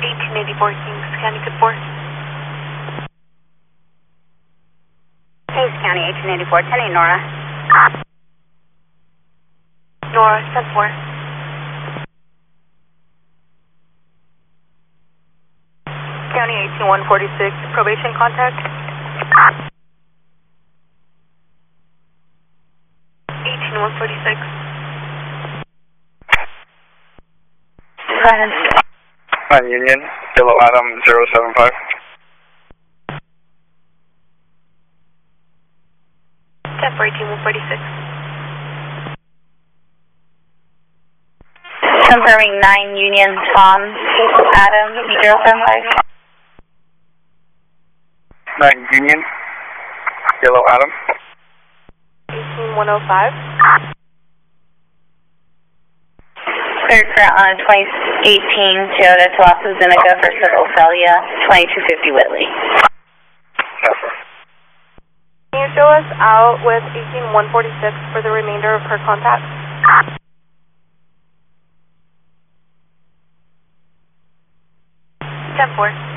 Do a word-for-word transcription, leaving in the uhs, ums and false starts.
eighteen eighty-four Kings County, good four. Kings County, eighteen eighty-four, ten eight Nora. Nora, ten four. County eighteen one forty-six, probation contact. eighteen one forty-six. nine Union, Kilo Adam zero seven five. ten four, eighteen one forty-six. Confirming nine Union, Tom, Adam, zero seven five. nine Union, Kilo Adam. eighteen one oh five. Third current on twenty eighteen Toyota Tuasu Zenica versus Ophelia, twenty-two fifty Whitley. Can you show us out with eighteen one forty-six for the remainder of her contacts? ten four.